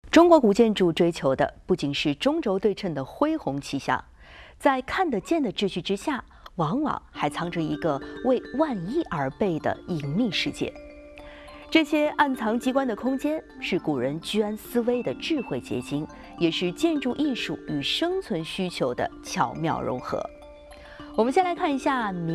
中国古建筑追求的不仅是中轴对称的恢宏气象，在看得见的秩序之下，往往还藏着一个为万一而备的隐秘世界。这些暗藏机关的空间，是古人居安思危的智慧结晶，也是建筑艺术与生存需求的巧妙融合。我们先来看一下